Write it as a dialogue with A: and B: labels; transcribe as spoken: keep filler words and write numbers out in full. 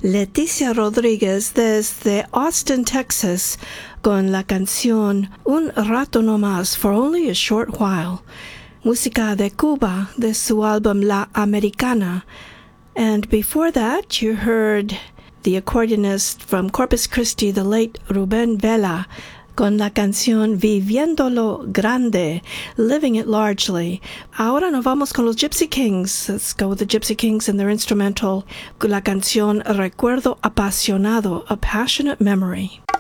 A: Leticia Rodríguez desde Austin, Texas, con la canción Un Rato No Más, For Only a Short While. Música de Cuba, de su álbum La Americana. And before that, you heard the accordionist from Corpus Christi, the late Rubén Vela, con la canción Viviendo lo Grande, Living It Largely. Ahora nos vamos con los Gypsy Kings. Let's go with the Gypsy Kings and their instrumental, la canción Recuerdo Apasionado, A Passionate Memory.